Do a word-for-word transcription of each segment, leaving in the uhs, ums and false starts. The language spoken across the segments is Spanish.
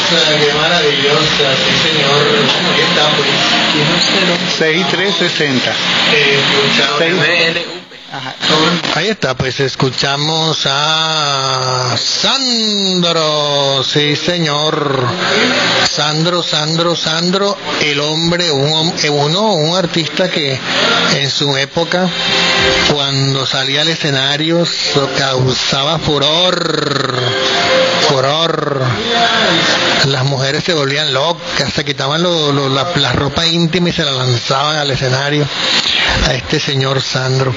qué maravillosa, sí señor. Bueno, ahí está pues. seis tres sesenta. Eh, Ajá. Ahí está, pues escuchamos a Sandro, sí señor, Sandro, Sandro, Sandro, el hombre, un, uno, un artista que en su época, cuando salía al escenario, causaba furor, furor, las mujeres se volvían locas, se quitaban lo, lo, la, la ropa íntima y se la lanzaban al escenario a este señor Sandro.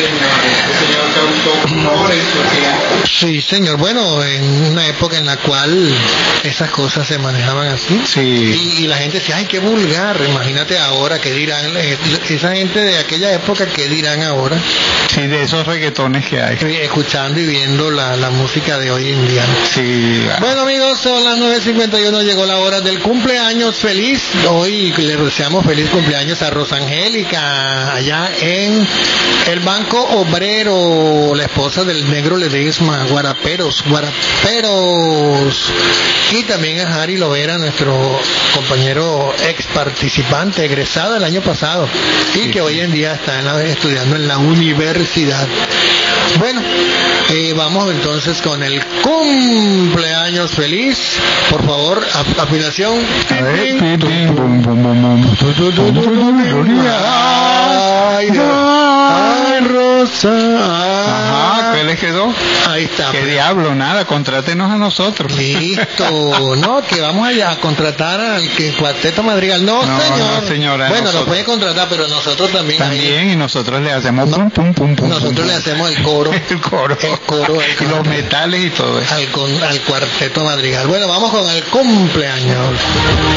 Sí, señor. Bueno, en una época en la cual esas cosas se manejaban así. Sí. Y, y la gente decía, ay, qué vulgar. Imagínate ahora, ¿qué dirán? Esa gente de aquella época, ¿qué dirán ahora? Sí, de esos reggaetones que hay. Escuchando y viendo la, la música de hoy en día. Sí. Bueno, amigos, son las nueve cincuenta y uno, llegó la hora del cumpleaños feliz. Hoy le deseamos feliz cumpleaños a Rosangélica, allá en el Banco Obrero, la esposa del negro Ledesma, guaraperos, guaraperos. Y también a Harry Lovera, nuestro compañero ex participante, egresado el año pasado, y sí, que hoy en día está en la, estudiando en la universidad. Bueno, eh, vamos entonces con el cumpleaños feliz. Por favor, afinación. Ay, ay, Rosa. Ajá, ¿qué les quedó? Ahí está. ¿Qué pues. diablo? Nada, contrátenos a nosotros. Listo. No, que vamos allá a contratar al que Cuarteto Madrigal. No, no señor. No, señora. Bueno, nosotros. Lo puede contratar, pero nosotros también. También, ahí. Y nosotros le hacemos no, pum, pum, pum, pum. Nosotros pum, le pum. hacemos el coro. el coro. El coro. El y los metales y todo eso. Al, con, al Cuarteto Madrigal. Bueno, vamos con el cumpleaños.